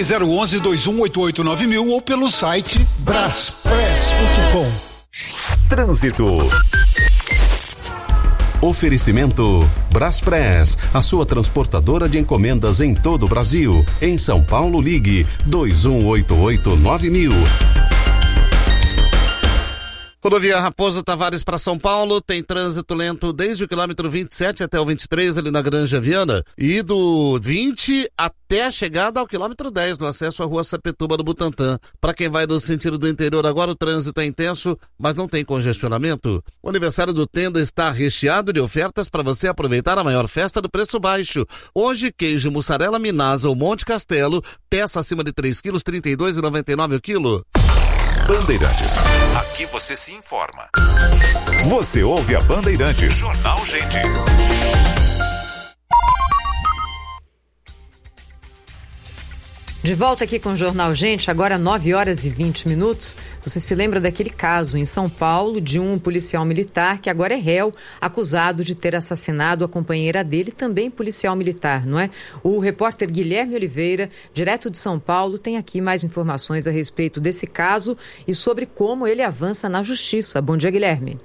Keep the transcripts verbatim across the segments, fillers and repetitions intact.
Ligue zero onze, dois um oito oito nove mil ou pelo site braspress ponto com. Trânsito. Oferecimento Braspress, a sua transportadora de encomendas em todo o Brasil. Em São Paulo, ligue dois um oito oito nove mil. Rodovia Raposo Tavares para São Paulo tem trânsito lento desde o quilômetro vinte e sete até o vinte e três ali na Granja Viana e do vinte até a chegada ao quilômetro dez no acesso à Rua Sapituba do Butantã. Para quem vai no sentido do interior agora o trânsito é intenso, mas não tem congestionamento. O aniversário do Tenda está recheado de ofertas para você aproveitar a maior festa do preço baixo. Hoje queijo mussarela Minasa ou Monte Castelo, peça acima de três quilos, trinta e dois reais e noventa e nove centavos o quilo. Bandeirantes. Aqui você se informa. Você ouve a Bandeirantes. Jornal Gente. De volta aqui com o Jornal Gente, agora nove horas e vinte minutos. Você se lembra daquele caso em São Paulo de um policial militar que agora é réu, acusado de ter assassinado a companheira dele, também policial militar, não é? O repórter Guilherme Oliveira, direto de São Paulo, tem aqui mais informações a respeito desse caso e sobre como ele avança na justiça. Bom dia, Guilherme.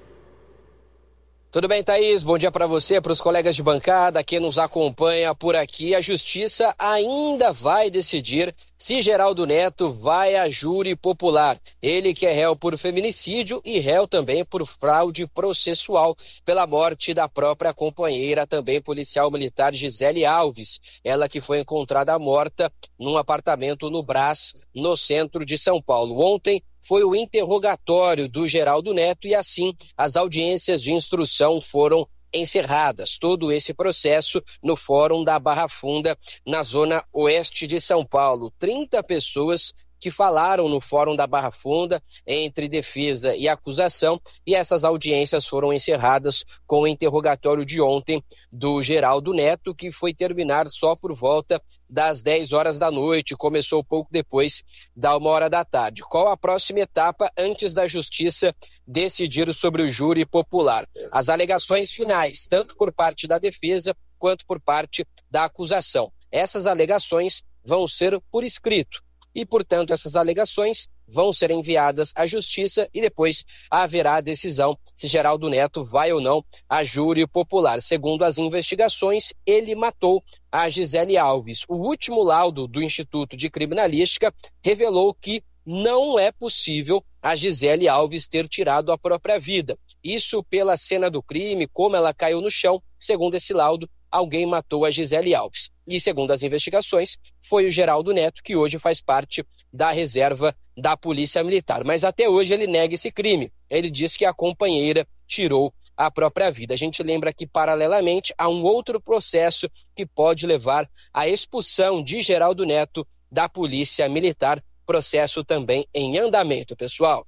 Tudo bem, Thaís? Bom dia para você, para os colegas de bancada, quem nos acompanha por aqui. A Justiça ainda vai decidir se Geraldo Neto vai a júri popular. Ele que é réu por feminicídio e réu também por fraude processual pela morte da própria companheira, também policial militar Gisele Alves. Ela que foi encontrada morta num apartamento no Brás, no centro de São Paulo. Ontem foi o interrogatório do Geraldo Neto e assim as audiências de instrução foram encerradas. Todo esse processo no Fórum da Barra Funda, na zona oeste de São Paulo. trinta pessoas que falaram no Fórum da Barra Funda entre defesa e acusação, e essas audiências foram encerradas com o interrogatório de ontem do Geraldo Neto, que foi terminar só por volta das dez horas da noite, começou pouco depois da uma hora da tarde. Qual a próxima etapa antes da Justiça decidir sobre o júri popular? As alegações finais, tanto por parte da defesa quanto por parte da acusação. Essas alegações vão ser por escrito. E, portanto, essas alegações vão ser enviadas à Justiça e depois haverá a decisão se Geraldo Neto vai ou não a júri popular. Segundo as investigações, ele matou a Gisele Alves. O último laudo do Instituto de Criminalística revelou que não é possível a Gisele Alves ter tirado a própria vida. Isso pela cena do crime, como ela caiu no chão, segundo esse laudo, alguém matou a Gisele Alves. E, segundo as investigações, foi o Geraldo Neto, que hoje faz parte da reserva da Polícia Militar. Mas até hoje ele nega esse crime. Ele diz que a companheira tirou a própria vida. A gente lembra que, paralelamente, há um outro processo que pode levar à expulsão de Geraldo Neto da Polícia Militar. Processo também em andamento, pessoal.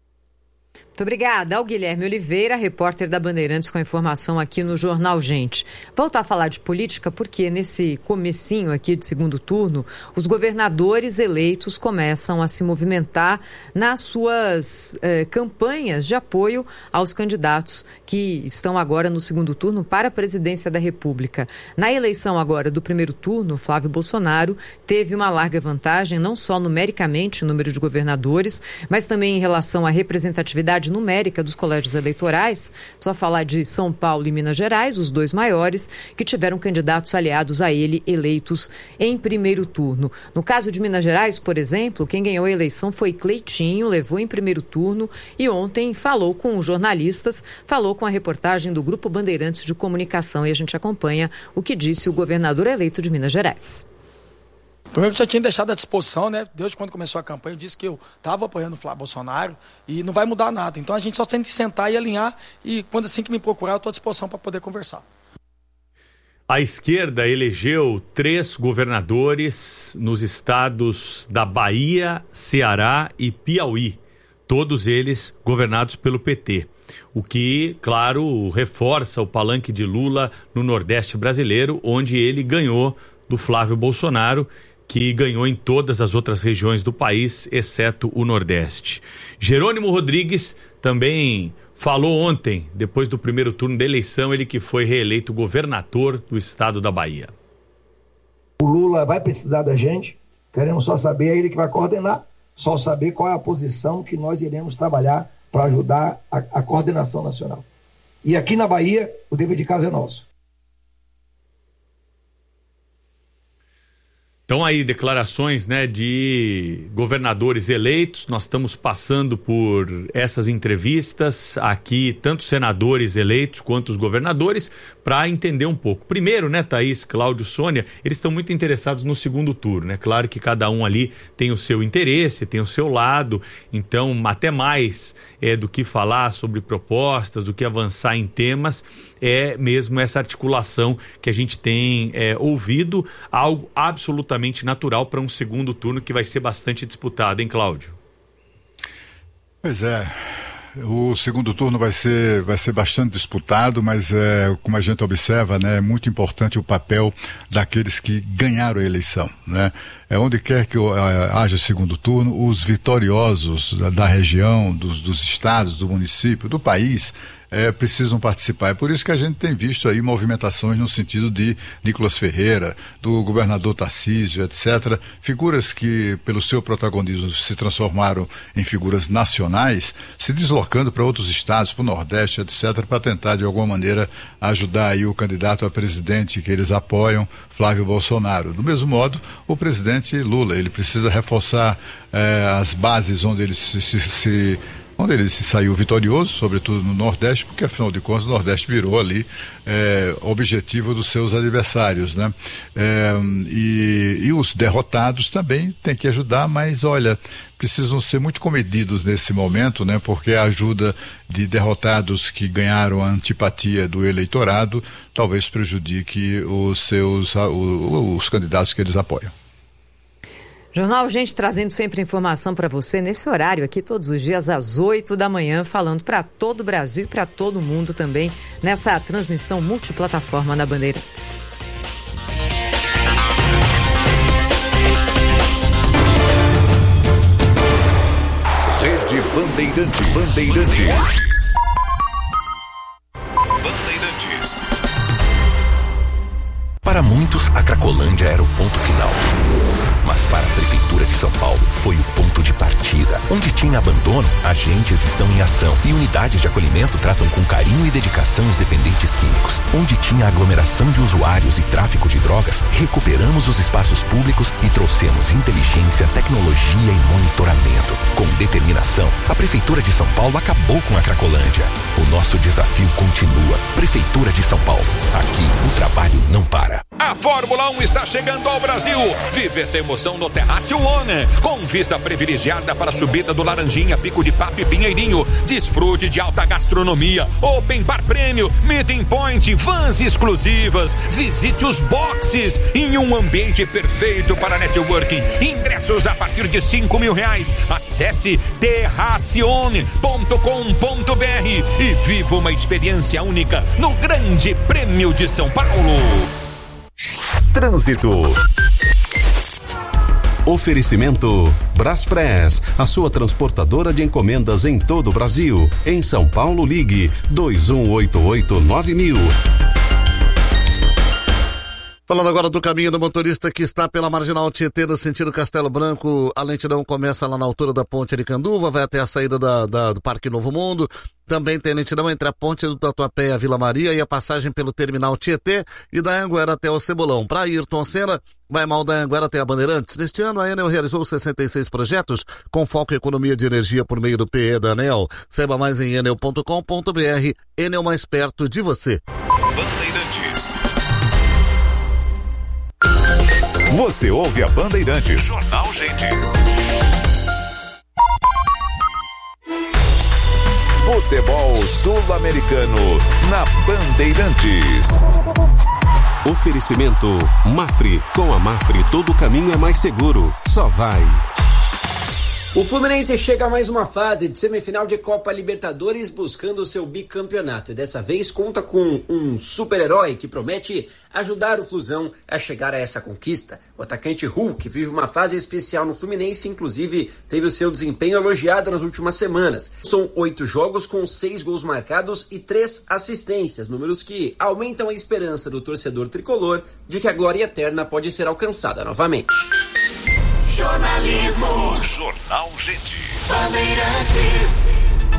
Muito obrigada ao Guilherme Oliveira, repórter da Bandeirantes, com a informação aqui no Jornal Gente. Voltar a falar de política porque nesse comecinho aqui de segundo turno, os governadores eleitos começam a se movimentar nas suas eh, campanhas de apoio aos candidatos que estão agora no segundo turno para a presidência da República. Na eleição agora do primeiro turno, Flávio Bolsonaro teve uma larga vantagem, não só numericamente o número de governadores, mas também em relação à representatividade numérica dos colégios eleitorais. Só falar de São Paulo e Minas Gerais, os dois maiores, que tiveram candidatos aliados a ele eleitos em primeiro turno. No caso de Minas Gerais, por exemplo, quem ganhou a eleição foi Cleitinho, levou em primeiro turno e ontem falou com jornalistas, falou com a reportagem do Grupo Bandeirantes de Comunicação e a gente acompanha o que disse o governador eleito de Minas Gerais. Primeiro que já tinha deixado à disposição, né? Desde quando começou a campanha, eu disse que eu estava apoiando o Flávio Bolsonaro e não vai mudar nada. Então a gente só tem que sentar e alinhar e quando assim que me procurar, eu estou à disposição para poder conversar. A esquerda elegeu três governadores nos estados da Bahia, Ceará e Piauí. Todos eles governados pelo P T. O que, claro, reforça o palanque de Lula no Nordeste brasileiro, onde ele ganhou do Flávio Bolsonaro, que ganhou em todas as outras regiões do país, exceto o Nordeste. Jerônimo Rodrigues também falou ontem, depois do primeiro turno da eleição, ele que foi reeleito governador do estado da Bahia. O Lula vai precisar da gente, Queremos só saber, é ele que vai coordenar, só saber qual é a posição que nós iremos trabalhar para ajudar a, a coordenação nacional. E aqui na Bahia, o dever de casa é nosso. Então aí, declarações, né, de governadores eleitos, nós estamos passando por essas entrevistas aqui, tanto senadores eleitos quanto os governadores, para entender um pouco. Primeiro, né, Thaís, Cláudio, Sônia, eles estão muito interessados no segundo turno, né? Claro que cada um ali tem o seu interesse, tem o seu lado, então até mais é, do que falar sobre propostas, do que avançar em temas, é mesmo essa articulação que a gente tem é, ouvido, algo absolutamente natural para um segundo turno que vai ser bastante disputado, hein, Cláudio? Pois é, o segundo turno vai ser, vai ser bastante disputado, mas é, como a gente observa, né, é muito importante o papel daqueles que ganharam a eleição, né? É, onde quer que uh, haja segundo turno, os vitoriosos da, da região, dos, dos estados, do município, do país, É, precisam participar. É por isso que a gente tem visto aí movimentações no sentido de Nicolas Ferreira, do governador Tarcísio, etcétera. Figuras que, pelo seu protagonismo, se transformaram em figuras nacionais, se deslocando para outros estados, para o Nordeste, etcétera, para tentar, de alguma maneira, ajudar aí o candidato a presidente que eles apoiam, Flávio Bolsonaro. Do mesmo modo, o presidente Lula, ele precisa reforçar eh, as bases onde ele se, se, se onde ele se saiu vitorioso, sobretudo no Nordeste, porque afinal de contas o Nordeste virou ali é, objetivo dos seus adversários, né? É, e, e os derrotados também têm que ajudar, mas olha, precisam ser muito comedidos nesse momento, né? Porque a ajuda de derrotados que ganharam a antipatia do eleitorado talvez prejudique os seus os, os candidatos que eles apoiam. Jornal Gente trazendo sempre informação para você nesse horário aqui todos os dias às oito da manhã, falando para todo o Brasil e para todo mundo também nessa transmissão multiplataforma da Bandeirantes. Rede Bandeirantes. Bandeirantes. Bandeirantes. Para muitos, a Cracolândia era o ponto final. Mas para a Prefeitura de São Paulo, foi o ponto de partida. Onde tinha abandono, agentes estão em ação. E unidades de acolhimento tratam com carinho e dedicação os dependentes químicos. Onde tinha aglomeração de usuários e tráfico de drogas, recuperamos os espaços públicos e trouxemos inteligência, tecnologia e monitoramento. Com determinação, a Prefeitura de São Paulo acabou com a Cracolândia. O nosso desafio continua. Prefeitura de São Paulo. Aqui, o trabalho não para. A Fórmula um está chegando ao Brasil. Vive essa emoção no Terrácio One, com vista privilegiada para a subida do Laranjinha, Pico de Papo e Pinheirinho. Desfrute de alta gastronomia, Open Bar Prêmio, Meeting Point, vans exclusivas. Visite os boxes em um ambiente perfeito para networking. Ingressos a partir de cinco mil reais. Acesse terracione ponto com ponto br e viva uma experiência única no Grande Prêmio de São Paulo. Trânsito. Oferecimento Braspress, a sua transportadora de encomendas em todo o Brasil. Em São Paulo, ligue dois um oito oito nove mil. Falando agora do caminho do motorista que está pela Marginal Tietê, no sentido Castelo Branco, a lentidão começa lá na altura da Ponte Aricanduva, vai até a saída da, da, do Parque Novo Mundo. Também tem lentidão entre a Ponte do Tatuapé e a Vila Maria e a passagem pelo Terminal Tietê e da Anguera até o Cebolão. Para Ayrton Senna, vai mal da Anguera até a Bandeirantes. Neste ano, a Enel realizou sessenta e seis projetos com foco em economia de energia por meio do P E da Enel. Saiba mais em enel ponto com ponto br. Enel, mais perto de você. Bandeirantes. Você ouve a Bandeirantes. Jornal Gente. Futebol Sul-Americano na Bandeirantes. Oferecimento Mafre. Com a Mafre, todo caminho é mais seguro. Só vai. O Fluminense chega a mais uma fase de semifinal de Copa Libertadores buscando o seu bicampeonato e dessa vez conta com um super-herói que promete ajudar o Flusão a chegar a essa conquista. O atacante Hulk vive uma fase especial no Fluminense, inclusive teve o seu desempenho elogiado nas últimas semanas. São oito jogos com seis gols marcados e três assistências, números que aumentam a esperança do torcedor tricolor de que a glória eterna pode ser alcançada novamente. Jornalismo. Jornal Gente. Bandeirantes.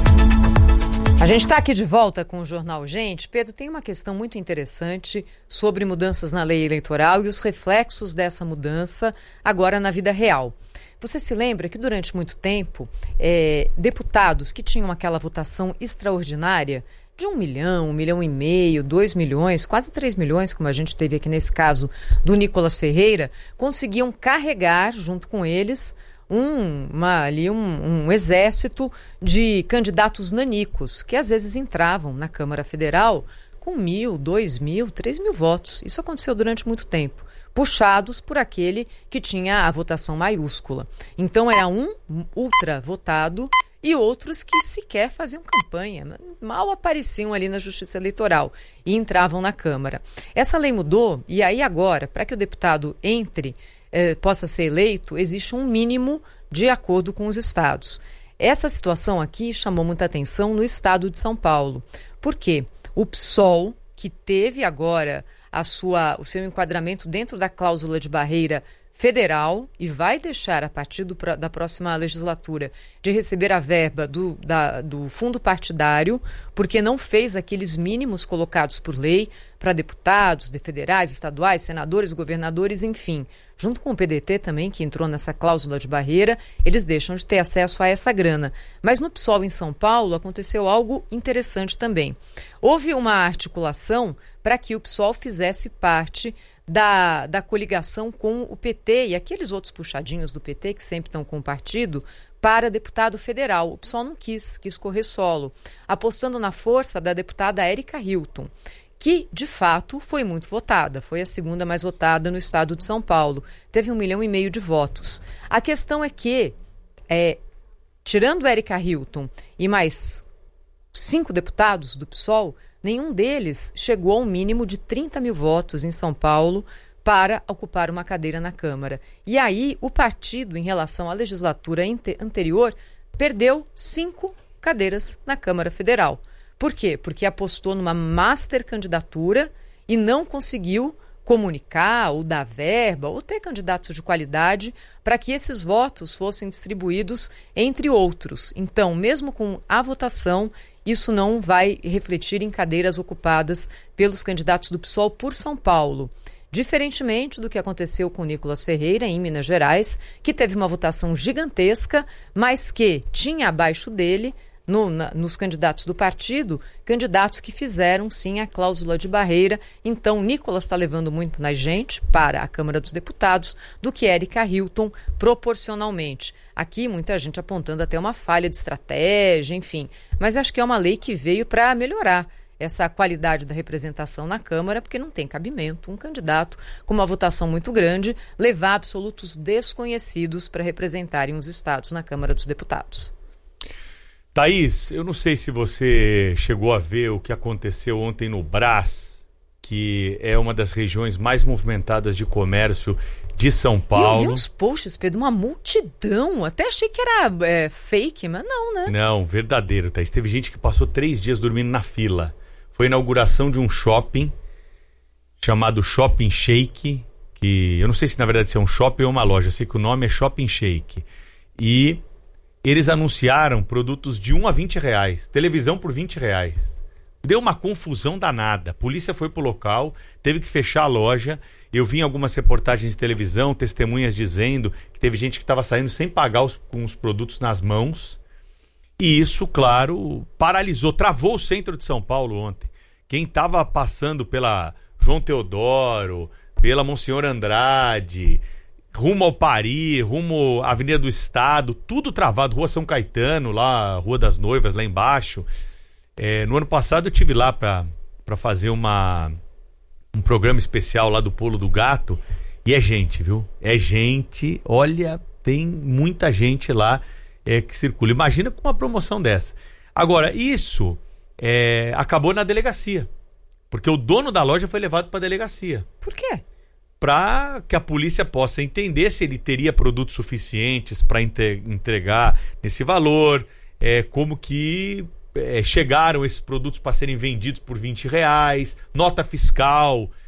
A gente está aqui de volta com o Jornal Gente. Pedro, tem uma questão muito interessante sobre mudanças na lei eleitoral e os reflexos dessa mudança agora na vida real. Você se lembra que durante muito tempo, é, deputados que tinham aquela votação extraordinária de um milhão, um milhão e meio, dois milhões, quase três milhões, como a gente teve aqui nesse caso do Nicolas Ferreira, conseguiam carregar junto com eles um, uma, ali um, um exército de candidatos nanicos, que às vezes entravam na Câmara Federal com mil, dois mil, três mil votos. Isso aconteceu durante muito tempo, puxados por aquele que tinha a votação maiúscula. Então era um ultra votado e outros que sequer faziam campanha, mal apareciam ali na Justiça Eleitoral e entravam na Câmara. Essa lei mudou e aí agora, para que o deputado entre, eh, possa ser eleito, existe um mínimo de acordo com os estados. Essa situação aqui chamou muita atenção no estado de São Paulo. Por quê? O P SOL, que teve agora a sua, o seu enquadramento dentro da cláusula de barreira federal e vai deixar, a partir do, da próxima legislatura, de receber a verba do, da, do fundo partidário, porque não fez aqueles mínimos colocados por lei para deputados, de federais, estaduais, senadores, governadores, enfim. Junto com o P D T também, que entrou nessa cláusula de barreira, eles deixam de ter acesso a essa grana. Mas no P SOL em São Paulo aconteceu algo interessante também. Houve uma articulação para que o P SOL fizesse parte Da, da coligação com o P T e aqueles outros puxadinhos do P T que sempre estão com o partido para deputado federal. O P SOL não quis, quis correr solo, apostando na força da deputada Érica Hilton, que de fato foi muito votada, foi a segunda mais votada no estado de São Paulo, teve um milhão e meio de votos. A questão é que, é, tirando Érica Hilton e mais cinco deputados do P SOL, nenhum deles chegou ao mínimo de trinta mil votos em São Paulo para ocupar uma cadeira na Câmara. E aí, o partido, em relação à legislatura anterior, perdeu cinco cadeiras na Câmara Federal. Por quê? Porque apostou numa master candidatura e não conseguiu comunicar ou dar verba ou ter candidatos de qualidade para que esses votos fossem distribuídos entre outros. Então, mesmo com a votação, isso não vai refletir em cadeiras ocupadas pelos candidatos do P SOL por São Paulo. Diferentemente do que aconteceu com o Nicolas Ferreira, em Minas Gerais, que teve uma votação gigantesca, mas que tinha abaixo dele, no, na, nos candidatos do partido, candidatos que fizeram, sim, a cláusula de barreira. Então, Nicolas está levando muito mais gente para a Câmara dos Deputados do que Érica Hilton, proporcionalmente. Aqui, muita gente apontando até uma falha de estratégia, enfim. Mas acho que é uma lei que veio para melhorar essa qualidade da representação na Câmara, porque não tem cabimento um candidato com uma votação muito grande levar absolutos desconhecidos para representarem os estados na Câmara dos Deputados. Thaís, eu não sei se você chegou a ver o que aconteceu ontem no Brás, que é uma das regiões mais movimentadas de comércio de São Paulo. Eu vi uns posts, Pedro, uma multidão. Até achei que era é, fake, mas não, né? Não, verdadeiro, Thaís. Teve gente que passou três dias dormindo na fila. Foi a inauguração de um shopping chamado Shopping Shake, que eu não sei se na verdade se é um shopping ou uma loja, eu sei que o nome é Shopping Shake. E eles anunciaram produtos de um a vinte reais, televisão por vinte reais. Deu uma confusão danada. A polícia foi pro local, teve que fechar a loja. Eu vi em algumas reportagens de televisão, testemunhas dizendo que teve gente que estava saindo sem pagar os, com os produtos nas mãos. E isso, claro, paralisou, travou o centro de São Paulo ontem. Quem estava passando pela João Teodoro, pela Monsenhor Andrade, rumo ao Pari, rumo à Avenida do Estado, tudo travado, Rua São Caetano, lá, Rua das Noivas, lá embaixo. É, no ano passado eu estive lá para fazer uma, um programa especial lá do Pulo do Gato, e é gente, viu? É gente, olha, tem muita gente lá é, que circula. Imagina com uma promoção dessa. Agora, isso é, acabou na delegacia, porque o dono da loja foi levado para a delegacia. Por quê? Para que a polícia possa entender se ele teria produtos suficientes para entregar nesse valor, é, como que é, chegaram esses produtos para serem vendidos por vinte reais, nota fiscal,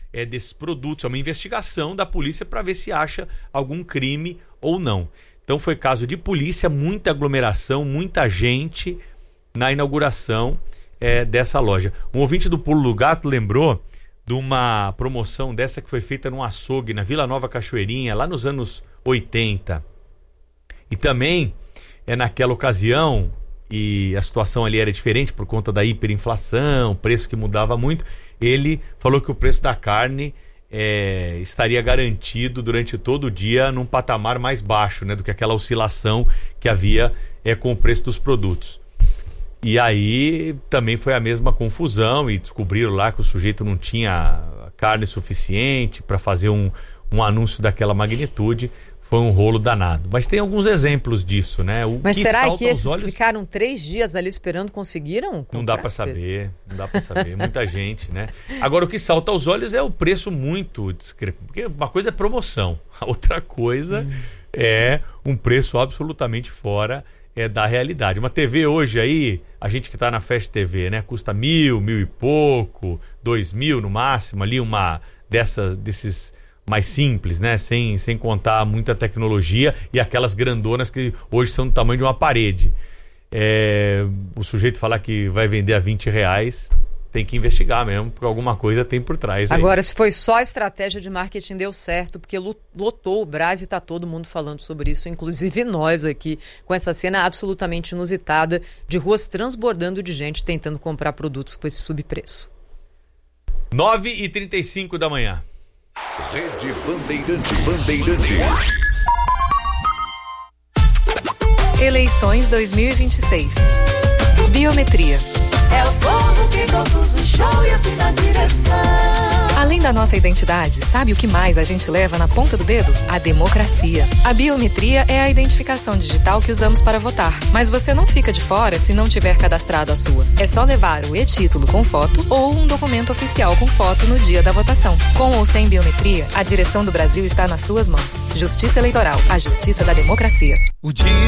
é, desses produtos. É uma investigação da polícia para ver se acha algum crime ou não. Então foi caso de polícia, muita aglomeração, muita gente na inauguração é, dessa loja. Um ouvinte do Pulo do Gato lembrou de uma promoção dessa que foi feita num açougue na Vila Nova Cachoeirinha, lá nos anos oitenta. E também, é, naquela ocasião, e a situação ali era diferente por conta da hiperinflação, preço que mudava muito, ele falou que o preço da carne é, estaria garantido durante todo o dia num patamar mais baixo, né, do que aquela oscilação que havia é, com o preço dos produtos. E aí também foi a mesma confusão e descobriram lá que o sujeito não tinha carne suficiente para fazer um, um anúncio daquela magnitude. Foi um rolo danado. Mas tem alguns exemplos disso, né? O Mas que será que esses olhos... que ficaram três dias ali esperando conseguiram comprar? Não dá para saber, não dá para saber. Muita gente, né? Agora, o que salta aos olhos é o preço muito discreto. Porque uma coisa é promoção, a outra coisa hum. é um preço absolutamente fora é, da realidade. Uma T V hoje aí, a gente que está na Fast T V, né? Custa mil, mil e pouco, dois mil no máximo, ali uma dessas, desses mais simples, né? Sem, sem contar muita tecnologia e aquelas grandonas que hoje são do tamanho de uma parede. É, o sujeito falar que vai vender a vinte reais, tem que investigar mesmo, porque alguma coisa tem por trás. Agora, aí. Se foi só a estratégia de marketing, deu certo, porque lotou o Brás e está todo mundo falando sobre isso, inclusive nós aqui, com essa cena absolutamente inusitada de ruas transbordando de gente tentando comprar produtos com esse subpreço. nove e trinta e cinco da manhã. Rede Bandeirantes. Bandeirantes. Eleições dois mil e vinte e seis. Biometria. É o povo que produz o show e assim na direção. Além da nossa identidade, sabe o que mais a gente leva na ponta do dedo? A democracia. A biometria é a identificação digital que usamos para votar. Mas você não fica de fora se não tiver cadastrado a sua. É só levar o e-título com foto ou um documento oficial com foto no dia da votação. Com ou sem biometria, a direção do Brasil está nas suas mãos. Justiça Eleitoral, a justiça da democracia. O dia